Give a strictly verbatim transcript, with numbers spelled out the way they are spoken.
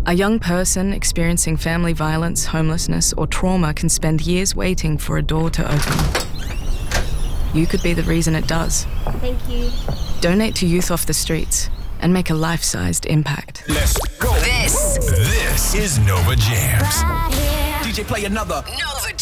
A young person experiencing family violence, homelessness, or trauma can spend years waiting for a door to open. You could be the reason it does. Thank you. Donate to Youth Off the Streets and make a life-sized impact. Let's go. This. This is Nova Jams. Right here. D J, play another. Nova